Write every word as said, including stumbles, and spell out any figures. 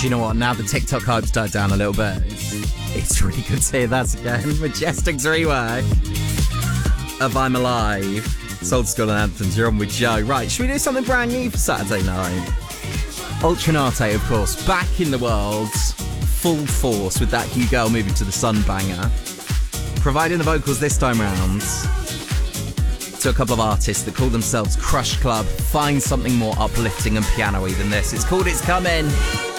Do you know what? Now the TikTok hype's died down a little bit. It's, it's really good to hear that again. Majestic's rework of I'm Alive. Soul School and Anthems. You're on with Joe. Right, should we do something brand new for Saturday night? Ultranate, of course, back in the world, full force with that Hugh Girl Moving to the Sun banger. Providing the vocals this time round to a couple of artists that call themselves Crush Club. Find something more uplifting and piano-y than this. It's called It's Coming.